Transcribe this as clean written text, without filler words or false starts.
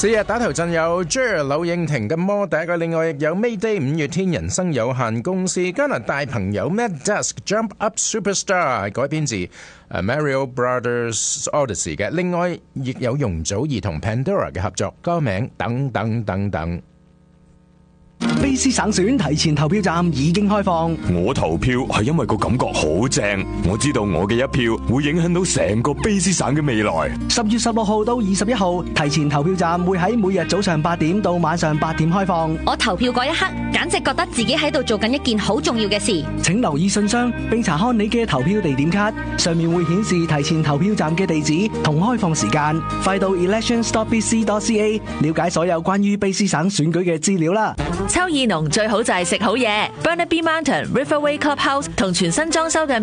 4日打頭陣有 Jer 柳應廷嘅摩第一個，另外亦有 Mayday 五月天人生有限公司，加拿大朋友 Matt Dusk Jump Up Superstar 改編自Mario Brothers Odyssey 嘅，另外亦有容祖兒同 Pandora 嘅合作，歌名等等等等。 卑詩省選提前投票站已經開放， 我投票係因為個感覺好正，我知道我嘅一票會影響到成個卑詩省嘅未來。 10月16號到21號，提前投票站會喺每日早上8點到晚上8點開放。 我投票嗰一刻，簡直覺得自己喺度做緊一件好重要嘅事。 請留意信箱並查看你嘅投票地點卡，上面會顯示提前投票站嘅地址同開放時間。快到 elections.bc.ca 了解所有關於卑詩省選舉嘅資料啦。 秋意濃最好就係食好嘢 ，Burnaby Mountain Riverway Clubhouse 同全新裝修嘅